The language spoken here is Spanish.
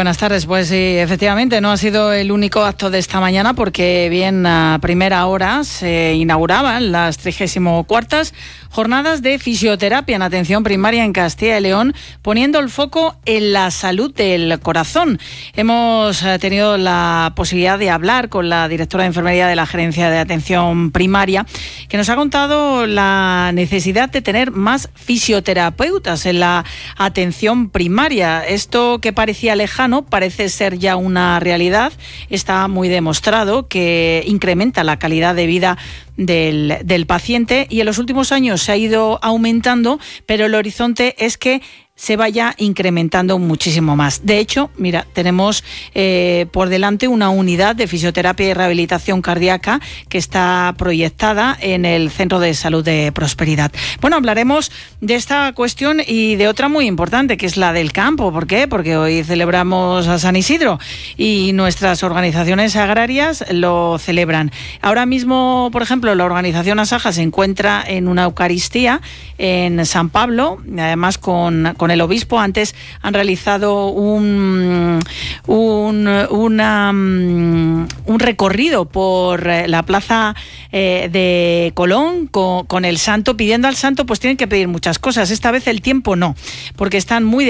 buenas tardes. Pues sí, efectivamente, no ha sido el único acto de esta mañana porque bien a primera hora se inauguraban las 34ª jornadas de fisioterapia en atención primaria en Castilla y León, poniendo el foco en la salud del corazón. Hemos tenido la posibilidad de hablar con la directora de enfermería de la Gerencia de Atención Primaria, que nos ha contado la necesidad de tener más fisioterapeutas en la atención primaria. Esto que parecía lejano parece ser ya una realidad. Está muy demostrado que incrementa la calidad de vida del paciente y en los últimos años se ha ido aumentando, pero el horizonte es que se vaya incrementando muchísimo más. De hecho, mira, tenemos por delante una unidad de fisioterapia y rehabilitación cardíaca que está proyectada en el Centro de Salud de Prosperidad. Bueno, hablaremos de esta cuestión y de otra muy importante, que es la del campo. ¿Por qué? Porque hoy celebramos a San Isidro y nuestras organizaciones agrarias lo celebran. Ahora mismo, por ejemplo, la organización Asaja se encuentra en una Eucaristía en San Pablo, además con el obispo. Antes han realizado un recorrido por la plaza de Colón con el santo, pidiendo al santo, pues tienen que pedir muchas cosas. Esta vez el tiempo no, porque están muy